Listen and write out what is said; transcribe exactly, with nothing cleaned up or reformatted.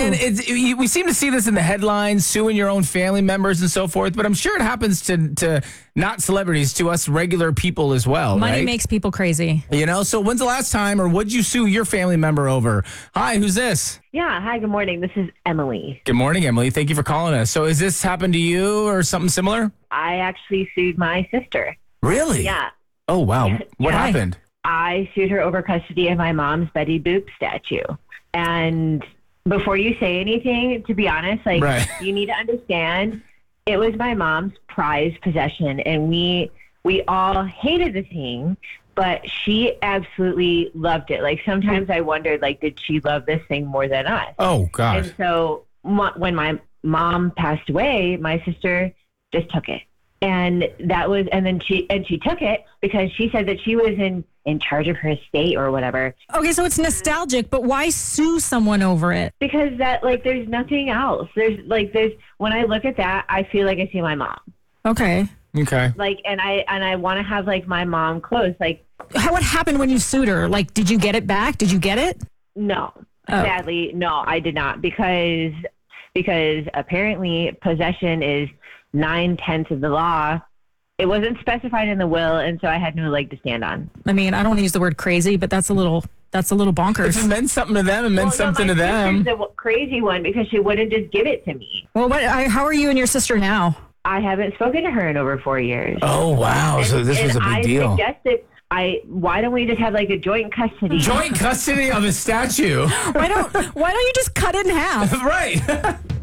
and it's, we seem to see this in the headlines, suing your own family members and so forth, but I'm sure it happens to, to not celebrities, to us regular people as well, Money right? makes people crazy. You know, so when's the last time, or what'd you sue your family member over? Hi, who's this? Yeah. Hi, good morning. This is Emily. Good morning, Emily. Thank you for calling us. So has this happened to you or something similar? I actually sued my sister. Really? Yeah. Oh, wow. What Why? happened? I sued her over custody of my mom's Betty Boop statue. And before you say anything, to be honest, like Right. you need to understand it was my mom's prized possession, and we we all hated the thing, but she absolutely loved it. Like sometimes I wondered, like, did she love this thing more than us? Oh, gosh. And so mo- when my mom passed away, my sister just took it. And that was, and then she, and she took it because she said that she was in, in charge of her estate or whatever. Okay, so it's nostalgic, but why sue someone over it? Because that, like, there's nothing else. There's, like, there's, when I look at that, I feel like I see my mom. Okay. Okay. Like, and I, and I want to have, like, my mom close. Like, How, what happened when you sued her? Like, did you get it back? Did you get it? no, Oh. sadly, no, I did not because, because apparently possession is nine tenths of the law. It wasn't specified in the will, and so I had no leg to stand on. I mean, I don't want to use the word crazy, but that's a little that's a little If it bonkers. meant something to them, it meant Well, no, something my to them. sister's the crazy one because she wouldn't just give it to me. Well, what? I, how are you and your sister now? I haven't spoken to her in over four years. Oh, wow. So this and was a big I deal. suggested, I why don't we just have like a joint custody? Joint custody of a statue. Why don't Why don't you just cut it in half? Right.